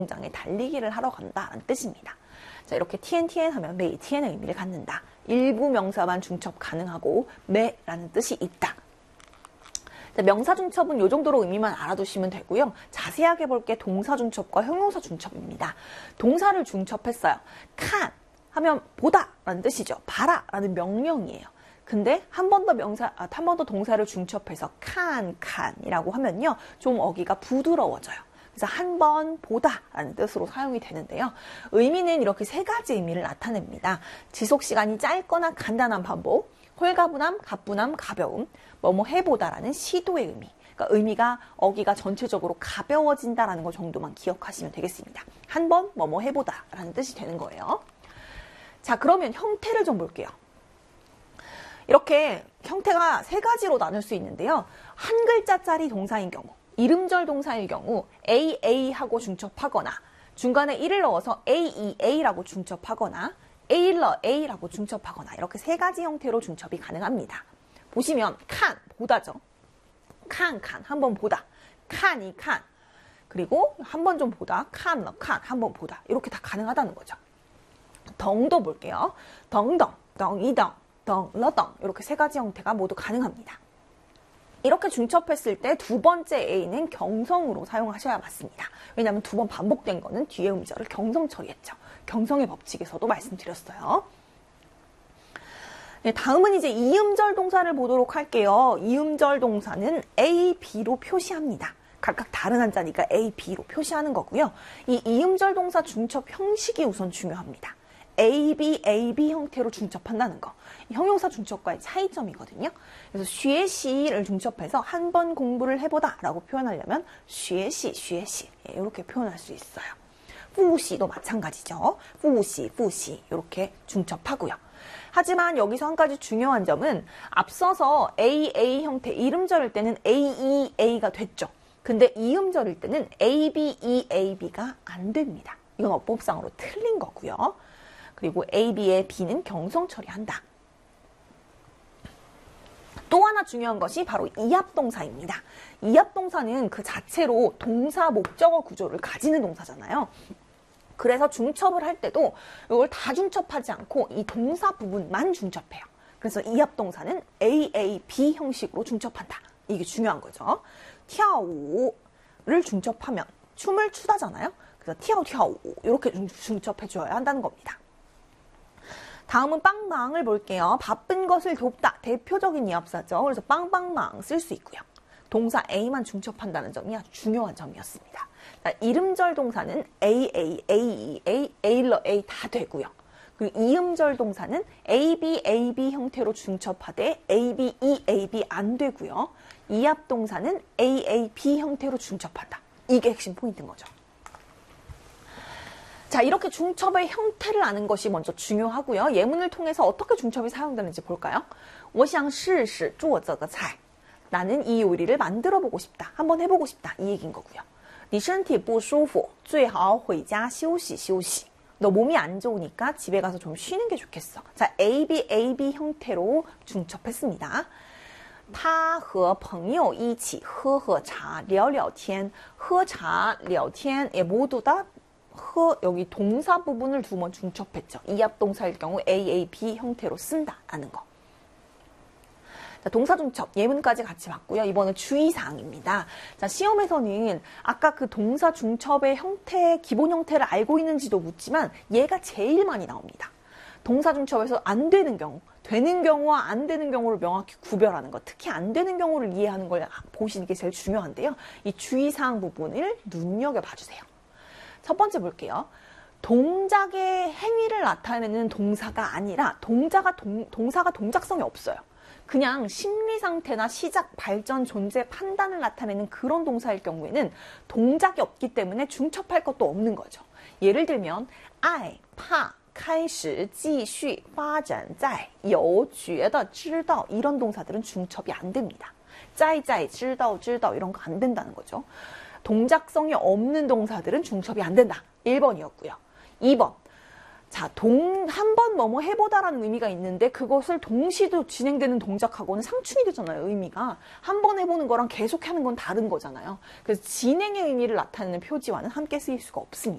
공장에 달리기를 하러 간다라는 뜻입니다. 자, 이렇게 TNTN 하면 매일의 의미를 갖는다. 일부 명사만 중첩 가능하고 매라는 뜻이 있다. 자, 명사 중첩은 이 정도로 의미만 알아두시면 되고요. 자세하게 볼 게 동사 중첩과 형용사 중첩입니다. 동사를 중첩했어요. 칸 하면 보다 라는 뜻이죠. 봐라 라는 명령이에요. 근데 한 번 더 동사를 중첩해서 칸이라고 하면요. 좀 어기가 부드러워져요. 그래서 한 번 보다 라는 뜻으로 사용이 되는데요. 의미는 이렇게 세 가지 의미를 나타냅니다. 지속시간이 짧거나 간단한 반복, 홀가분함, 가뿐함, 가벼움, 뭐뭐 해보다라는 시도의 의미. 그러니까 의미가 어기가 전체적으로 가벼워진다라는 것 정도만 기억하시면 되겠습니다. 한 번 뭐뭐 해보다라는 뜻이 되는 거예요. 자, 그러면 형태를 좀 볼게요. 이렇게 형태가 세 가지로 나눌 수 있는데요. 한 글자짜리 동사인 경우, 이름절 동사일 경우 AA하고 중첩하거나 중간에 이를 넣어서 AEA라고 중첩하거나 ALA라고 중첩하거나 이렇게 세 가지 형태로 중첩이 가능합니다. 보시면 칸, 보다죠. 칸, 한번 보다. 칸이 칸. 그리고 한 번 좀 보다. 칸, 한 번 보다. 이렇게 다 가능하다는 거죠. 덩도 볼게요. 덩덩, 덩이덩, 덩러덩 이렇게 세 가지 형태가 모두 가능합니다. 이렇게 중첩했을 때 두 번째 A는 경성으로 사용하셔야 맞습니다. 왜냐하면 두 번 반복된 거는 뒤에 음절을 경성 처리했죠. 경성의 법칙에서도 말씀드렸어요. 네, 다음은 이제 이음절 동사를 보도록 할게요. 이음절 동사는 A, B로 표시합니다. 각각 다른 한자니까 A, B로 표시하는 거고요. 이 이음절 동사 중첩 형식이 우선 중요합니다. AB 형태로 중첩한다는 거. 형용사 중첩과의 차이점이거든요. 그래서 学习를 중첩해서 한 번 공부를 해보다 라고 표현하려면 学习 이렇게 표현할 수 있어요. 复习도 마찬가지죠. 复习 이렇게 중첩하고요. 하지만 여기서 한 가지 중요한 점은 앞서서 AA 형태 이름절일 때는 AEA가 됐죠. 근데 이음절일 때는 ABEAB가 안 됩니다. 이건 어법상으로 틀린 거고요. 그리고 AB의 B는 경성 처리한다. 또 하나 중요한 것이 바로 이합동사입니다. 이합동사는 그 자체로 동사 목적어 구조를 가지는 동사잖아요. 그래서 중첩을 할 때도 이걸 다 중첩하지 않고 이 동사 부분만 중첩해요. 그래서 이합동사는 AAB 형식으로 중첩한다. 이게 중요한 거죠. 跳舞를 중첩하면 춤을 추다잖아요. 그래서 跳跳舞 이렇게 중첩해줘야 한다는 겁니다. 다음은 빵빵을 볼게요. 바쁜 것을 돕다. 대표적인 이합사죠. 그래서 빵빵망 쓸 수 있고요. 동사 A만 중첩한다는 점이 아주 중요한 점이었습니다. 자, 이름절 동사는 AA, AEA, ALA 다 되고요. 그리고 이음절 동사는 AB 형태로 중첩하되 AB, EAB 안 되고요. 이합 동사는 AAB 형태로 중첩한다. 이게 핵심 포인트인 거죠. 자, 이렇게 중첩의 형태를 아는 것이 먼저 중요하고요. 예문을 통해서 어떻게 중첩이 사용되는지 볼까요? 我想试试做这个菜. 나는 이 요리를 만들어 보고 싶다. 한번 해보고 싶다. 이 얘기인 거고요. 你身体不舒服最好回家休息休息. 너 몸이 안 좋으니까 집에 가서 좀 쉬는 게 좋겠어. 자, AB 형태로 중첩했습니다. 他和朋友一起喝喝茶聊聊天喝茶聊天예, 모두 다 여기 동사 부분을 두 번 중첩했죠. 이합동사일 경우 AAB 형태로 쓴다라는 거. 자, 동사 중첩 예문까지 같이 봤고요. 이번은 주의사항입니다. 자, 시험에서는 아까 그 동사 중첩의 형태, 기본 형태를 알고 있는지도 묻지만 얘가 제일 많이 나옵니다. 동사 중첩에서 안 되는 경우, 되는 경우와 안 되는 경우를 명확히 구별하는 것, 특히 안 되는 경우를 이해하는 걸 보시는 게 제일 중요한데요. 이 주의사항 부분을 눈여겨봐 주세요. 첫 번째 볼게요. 동작의 행위를 나타내는 동사가 아니라 동사가 동작성이 없어요. 그냥 심리 상태나 시작, 발전, 존재, 판단을 나타내는 그런 동사일 경우에는 동작이 없기 때문에 중첩할 것도 없는 거죠. 예를 들면 爱怕开始继续发展在有觉得知道 이런 동사들은 중첩이 안 됩니다. 在知道이런 거 안 된다는 거죠. 동작성이 없는 동사들은 중첩이 안 된다. 1번이었고요. 2번. 자, 한 번 뭐뭐 해보다라는 의미가 있는데 그것을 동시도 진행되는 동작하고는 상충이 되잖아요, 의미가. 한 번 해보는 거랑 계속 하는 건 다른 거잖아요. 그래서 진행의 의미를 나타내는 표지와는 함께 쓰일 수가 없습니다.